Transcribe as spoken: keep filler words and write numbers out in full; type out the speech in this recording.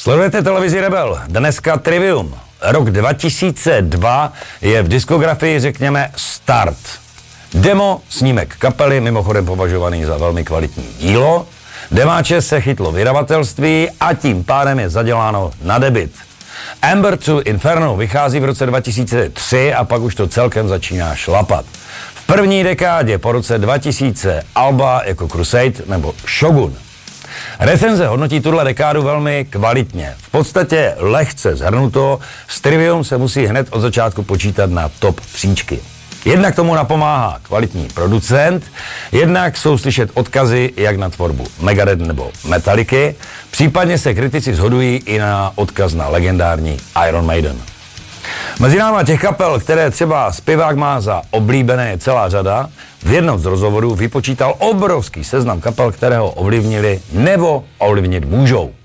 Sledujete televizi Rebel, dneska Trivium. Rok dva tisíce dva je v diskografii, řekněme, start. Demo, snímek kapely, mimochodem považovaný za velmi kvalitní dílo. Demáče se chytlo vydavatelství a tím pádem je zaděláno na debit. Amber to Inferno vychází v roce dva tisíce tři a pak už to celkem začíná šlapat. V první dekádě po roce dva tisíce alba jako Crusade nebo Shogun. Recenze hodnotí tuhle dekádu velmi kvalitně. V podstatě lehce shrnuto, s Trivium se musí hned od začátku počítat na top příčky. Jednak tomu napomáhá kvalitní producent, jednak jsou slyšet odkazy jak na tvorbu Megadeth nebo Metallicy, případně se kritici shodují i na odkaz na legendární Iron Maiden. Mezi náma těch kapel, které třeba zpěvák má za oblíbené, je celá řada. V jednom z rozhovorů vypočítal obrovský seznam kapel, které ho ovlivnili nebo ovlivnit můžou.